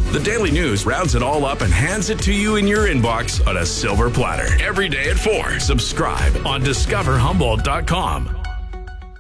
The Daily News rounds it all up and hands it to you in your inbox on a silver platter. Every day at 4. Subscribe on discoverhumboldt.com.